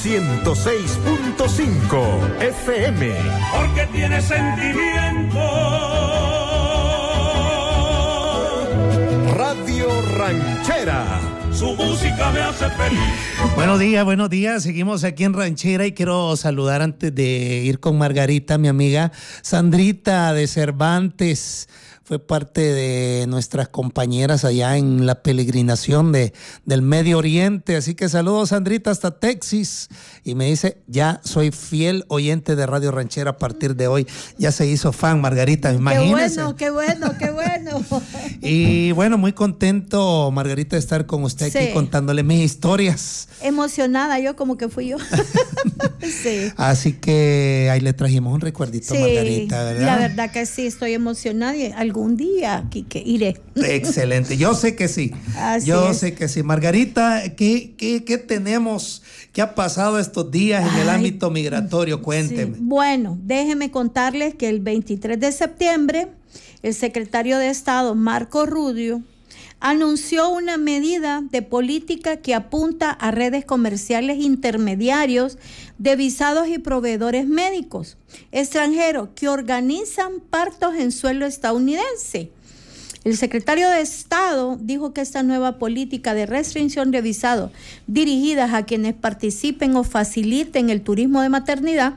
106.5 FM. Porque tiene sentimiento. Radio Ranchera. Su música me hace feliz. Buenos días. Seguimos aquí en Ranchera y quiero saludar antes de ir con Margarita, mi amiga Sandrita de Cervantes. Fue parte de nuestras compañeras allá en la peregrinación del Medio Oriente. Así que saludos, Sandrita, hasta Texas. Y me dice, ya soy fiel oyente de Radio Ranchera a partir de hoy. Ya se hizo fan, Margarita, imagínese. Qué bueno. Y bueno, muy contento, Margarita, de estar con usted aquí contándole mis historias. Emocionada, yo como que fui yo. Sí. Así que ahí le trajimos un recuerdito, Margarita, ¿verdad? La verdad que sí, estoy emocionada y algún día, Quique, iré. Excelente, yo sé que sí. Sé que sí. Margarita, ¿qué tenemos? ¿Qué ha pasado estos días en el ámbito migratorio? Cuénteme. Sí. Bueno, déjenme contarles que el 23 de septiembre, el secretario de Estado, Marco Rubio, anunció una medida de política que apunta a redes comerciales intermediarios de visados y proveedores médicos extranjeros que organizan partos en suelo estadounidense. El secretario de Estado dijo que esta nueva política de restricción de visados dirigidas a quienes participen o faciliten el turismo de maternidad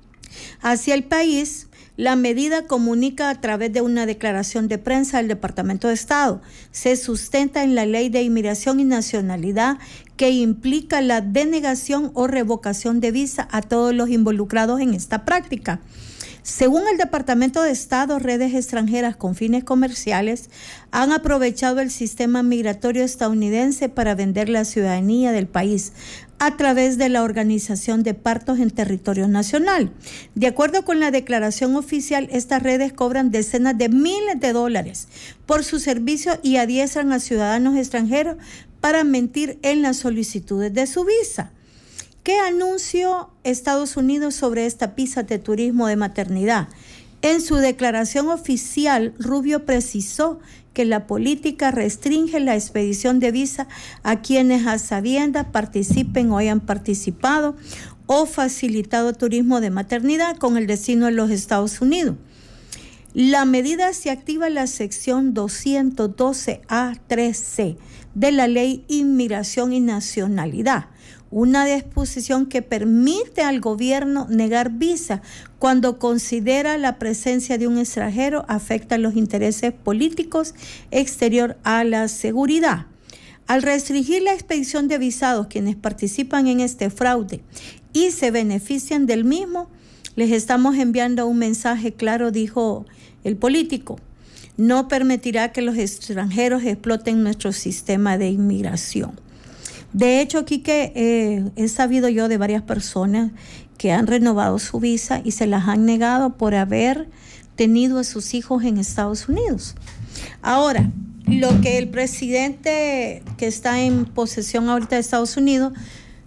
hacia el país. La medida comunica a través de una declaración de prensa del Departamento de Estado. Se sustenta en la Ley de Inmigración y Nacionalidad que implica la denegación o revocación de visa a todos los involucrados en esta práctica. Según el Departamento de Estado, redes extranjeras con fines comerciales han aprovechado el sistema migratorio estadounidense para vender la ciudadanía del país a través de la organización de partos en territorio nacional. De acuerdo con la declaración oficial, estas redes cobran decenas de miles de dólares por su servicio y adiestran a ciudadanos extranjeros para mentir en las solicitudes de su visa. ¿Qué anunció Estados Unidos sobre esta visa de turismo de maternidad? En su declaración oficial, Rubio precisó que la política restringe la expedición de visa a quienes a sabiendas participen o hayan participado o facilitado turismo de maternidad con el destino de los Estados Unidos. La medida se activa en la sección 212A3C de la Ley Inmigración y Nacionalidad, una disposición que permite al gobierno negar visa cuando considera la presencia de un extranjero afecta los intereses políticos exterior a la seguridad. Al restringir la expedición de visados, quienes participan en este fraude y se benefician del mismo, les estamos enviando un mensaje claro, dijo el político. No permitirá que los extranjeros exploten nuestro sistema de inmigración. De hecho, Quique, he sabido yo de varias personas que han renovado su visa y se las han negado por haber tenido a sus hijos en Estados Unidos. Ahora, lo que el presidente que está en posesión ahorita de Estados Unidos,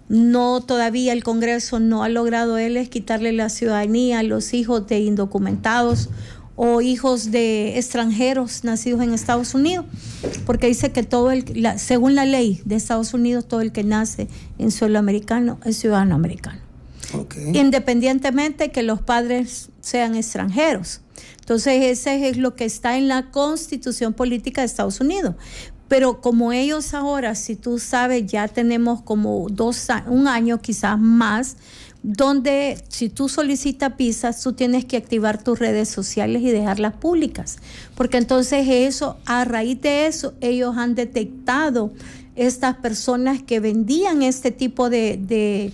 todavía el Congreso no ha logrado él es quitarle la ciudadanía a los hijos de indocumentados o hijos de extranjeros nacidos en Estados Unidos, porque dice que según la ley de Estados Unidos, todo el que nace en suelo americano es ciudadano americano. Okay. Independientemente que los padres sean extranjeros. Entonces, ese es lo que está en la Constitución Política de Estados Unidos. Pero como ellos ahora, si tú sabes, ya tenemos como un año quizás más, donde si tú solicitas visas, tú tienes que activar tus redes sociales y dejarlas públicas, porque entonces a raíz de eso, ellos han detectado estas personas que vendían este tipo de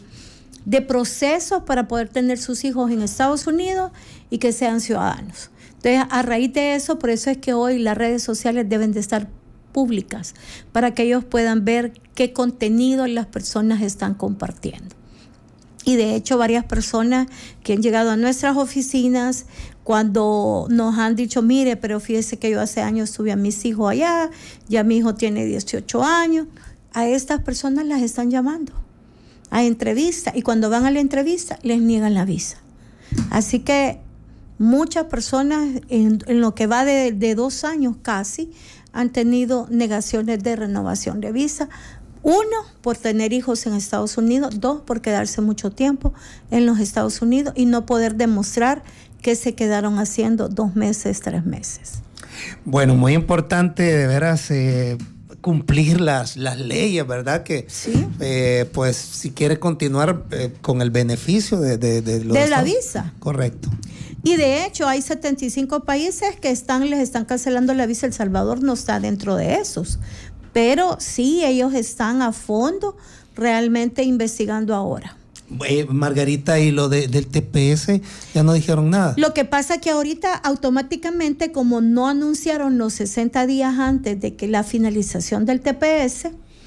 procesos para poder tener sus hijos en Estados Unidos y que sean ciudadanos. Entonces, a raíz de eso, por eso es que hoy las redes sociales deben de estar públicas, para que ellos puedan ver qué contenido las personas están compartiendo. Y de hecho, varias personas que han llegado a nuestras oficinas, cuando nos han dicho, mire, pero fíjese que yo hace años tuve a mis hijos allá, ya mi hijo tiene 18 años, a estas personas las están llamando a entrevista, y cuando van a la entrevista les niegan la visa. Así que muchas personas en lo que va de 2 años casi han tenido negaciones de renovación de visa 1, por tener hijos en Estados Unidos. 2, por quedarse mucho tiempo en los Estados Unidos y no poder demostrar que se quedaron haciendo 2 meses, 3 meses. Bueno, muy importante de veras cumplir las leyes, ¿verdad? Que sí. Pues si quiere continuar con el beneficio de la visa. Correcto. Y de hecho hay 75 países que les están cancelando la visa. El Salvador no está dentro de esos. Pero sí, ellos están a fondo realmente investigando ahora. Margarita, ¿y lo del TPS? Ya no dijeron nada. Lo que pasa es que ahorita automáticamente, como no anunciaron los 60 días antes de que la finalización del TPS,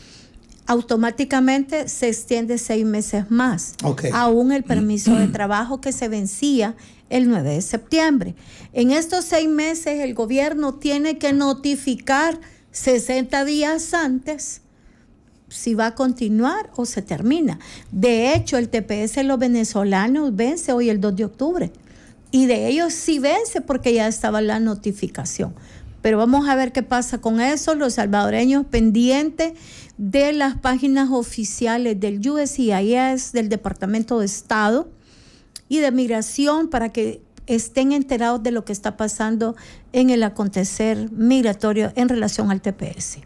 automáticamente se extiende 6 meses más. Okay. Aún el permiso de trabajo que se vencía el 9 de septiembre. En estos 6 meses el gobierno tiene que notificar 60 días antes si va a continuar o se termina. De hecho, el TPS de los venezolanos vence hoy el 2 de octubre. Y de ellos sí vence porque ya estaba la notificación. Pero vamos a ver qué pasa con eso. Los salvadoreños pendientes de las páginas oficiales del USCIS, del Departamento de Estado y de Migración, para que estén enterados de lo que está pasando en el acontecer migratorio en relación al TPS.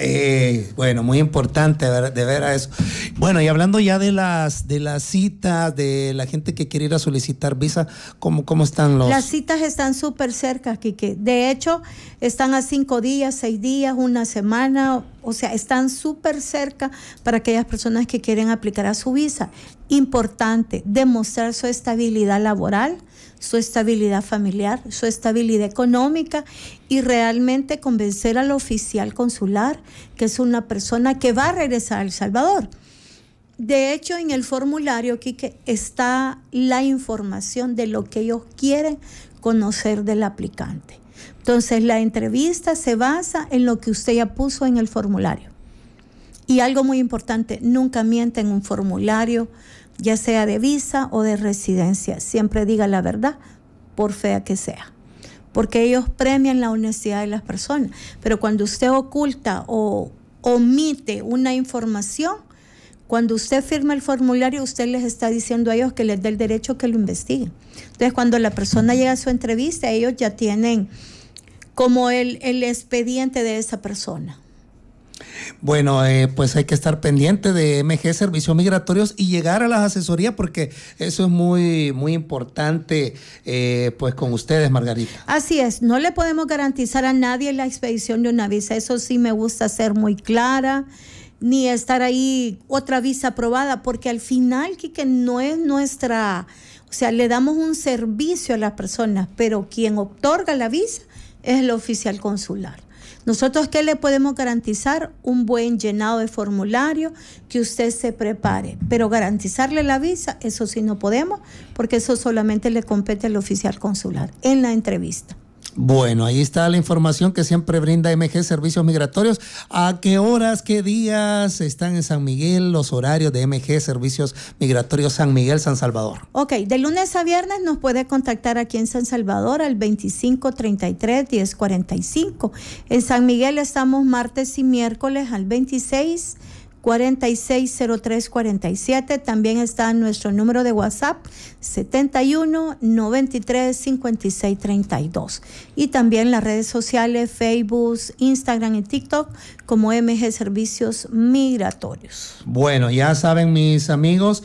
Bueno, muy importante de ver a eso. Bueno, y hablando ya de las citas, de la gente que quiere ir a solicitar visa, ¿cómo están los...? Las citas están súper cerca, Quique. De hecho, están a 5 días, 6 días, 1 semana. O sea, están súper cerca para aquellas personas que quieren aplicar a su visa. Importante, demostrar su estabilidad laboral, su estabilidad familiar, su estabilidad económica y realmente convencer al oficial consular que es una persona que va a regresar a El Salvador. De hecho, en el formulario, Quique, está la información de lo que ellos quieren conocer del aplicante. Entonces, la entrevista se basa en lo que usted ya puso en el formulario. Y algo muy importante, nunca mienta en un formulario, ya sea de visa o de residencia. Siempre diga la verdad, por fea que sea. Porque ellos premian la honestidad de las personas. Pero cuando usted oculta o omite una información, cuando usted firma el formulario, usted les está diciendo a ellos que les dé el derecho que lo investiguen. Entonces, cuando la persona llega a su entrevista, ellos ya tienen como el expediente de esa persona. Bueno, pues hay que estar pendiente de MG Servicios Migratorios y llegar a las asesorías, porque eso es muy, muy importante pues con ustedes, Margarita. Así es, no le podemos garantizar a nadie la expedición de una visa, eso sí me gusta ser muy clara, ni estar ahí otra visa aprobada, porque al final, Quique, no es nuestra, o sea, le damos un servicio a las personas, pero quien otorga la visa es el oficial consular. Nosotros, ¿qué le podemos garantizar? Un buen llenado de formulario, que usted se prepare. Pero garantizarle la visa, eso sí no podemos, porque eso solamente le compete al oficial consular en la entrevista. Bueno, ahí está la información que siempre brinda MG Servicios Migratorios. ¿A qué horas, qué días están en San Miguel los horarios de MG Servicios Migratorios San Miguel, San Salvador? Ok, de lunes a viernes nos puede contactar aquí en San Salvador al 2533-1045. En San Miguel estamos martes y miércoles al 26460347. También está nuestro número de WhatsApp 71935632. Y también las redes sociales Facebook, Instagram y TikTok como MG Servicios Migratorios. Bueno, ya saben, mis amigos,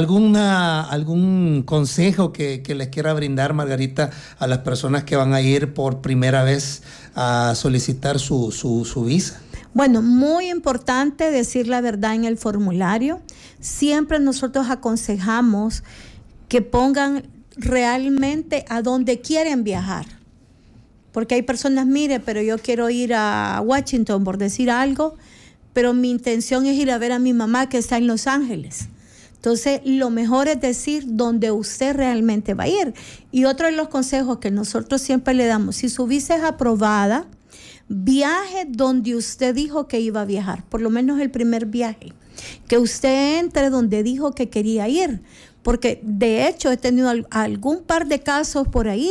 algún consejo que les quiera brindar, Margarita, a las personas que van a ir por primera vez a solicitar su visa. Bueno, muy importante decir la verdad en el formulario. Siempre nosotros aconsejamos que pongan realmente a dónde quieren viajar. Porque hay personas, mire, pero yo quiero ir a Washington, por decir algo, pero mi intención es ir a ver a mi mamá que está en Los Ángeles. Entonces, lo mejor es decir dónde usted realmente va a ir. Y otro de los consejos que nosotros siempre le damos, si su visa es aprobada, viaje donde usted dijo que iba a viajar, por lo menos el primer viaje, que usted entre donde dijo que quería ir, porque de hecho he tenido algún par de casos por ahí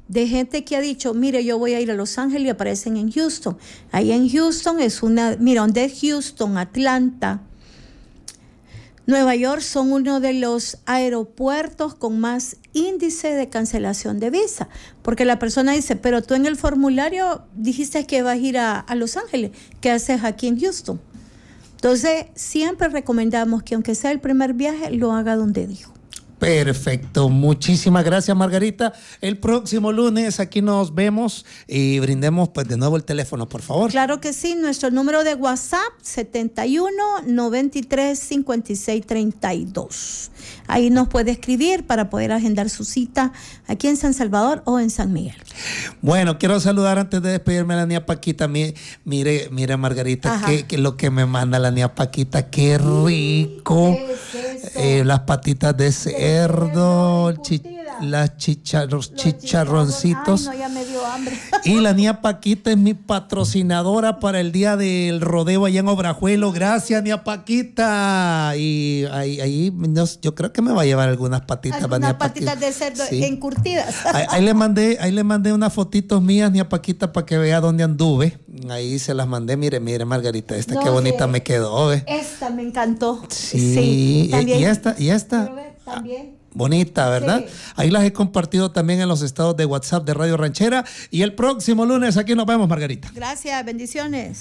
de gente que ha dicho, mire, yo voy a ir a Los Ángeles y aparecen en Houston. Ahí en Houston es mira, donde es Houston, Atlanta, Nueva York son uno de los aeropuertos con más índice de cancelación de visa, porque la persona dice, pero tú en el formulario dijiste que vas a ir a Los Ángeles, ¿qué haces aquí en Houston? Entonces, siempre recomendamos que aunque sea el primer viaje, lo haga donde dijo. Perfecto, muchísimas gracias, Margarita. El próximo lunes aquí nos vemos y brindemos pues de nuevo el teléfono, por favor. Claro que sí, nuestro número de WhatsApp 71 93 56 32. Ahí nos puede escribir para poder agendar su cita aquí en San Salvador o en San Miguel. Bueno, quiero saludar antes de despedirme a la niña Paquita. Mire, Margarita, que lo que me manda la niña Paquita, qué rico. Las patitas de cerdo, los chicharroncitos. Ay, no, ya me dio hambre. Y la niña Paquita es mi patrocinadora para el día del rodeo allá en Obrajuelo. Gracias, niña Paquita. Y ahí yo creo que me va a llevar algunas patitas. Algunas patitas de cerdo encurtidas. Ahí le mandé unas fotitos mías, niña Paquita, para que vea dónde anduve. Ahí se las mandé. Mire, Margarita, qué bonita me quedó. Esta me encantó. Sí. También. Y esta. También. Bonita, ¿verdad? Sí. Ahí las he compartido también en los estados de WhatsApp de Radio Ranchera. Y el próximo lunes aquí nos vemos, Margarita. Gracias, bendiciones.